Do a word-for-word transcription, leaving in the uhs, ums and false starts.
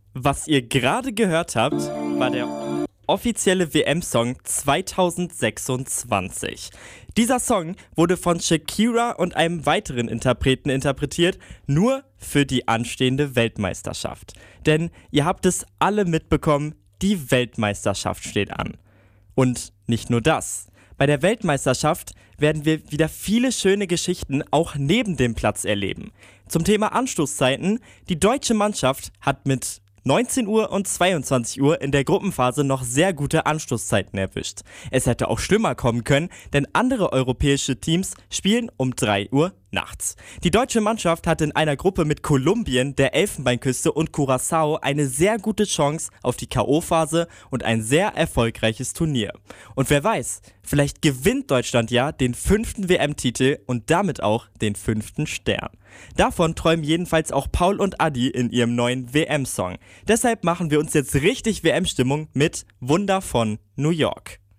Was ihr gerade gehört habt, war der offizielle W M-Song zweitausendsechsundzwanzig. Dieser Song wurde von Shakira und einem weiteren Interpreten interpretiert, nur für die anstehende Weltmeisterschaft. Denn ihr habt es alle mitbekommen, die Weltmeisterschaft steht an. Und nicht nur das. Bei der Weltmeisterschaft werden wir wieder viele schöne Geschichten auch neben dem Platz erleben. Zum Thema Anstoßzeiten: Die deutsche Mannschaft hat mit neunzehn Uhr und zweiundzwanzig Uhr in der Gruppenphase noch sehr gute Anstoßzeiten erwischt. Es hätte auch schlimmer kommen können, denn andere europäische Teams spielen um drei Uhr nachts. Die deutsche Mannschaft hatte in einer Gruppe mit Kolumbien, der Elfenbeinküste und Curaçao eine sehr gute Chance auf die K O-Phase und ein sehr erfolgreiches Turnier. Und wer weiß, vielleicht gewinnt Deutschland ja den fünften W M-Titel und damit auch den fünften Stern. Davon träumen jedenfalls auch Paul und Adi in ihrem neuen W M-Song. Deshalb machen wir uns jetzt richtig W M-Stimmung mit Wunder von New York.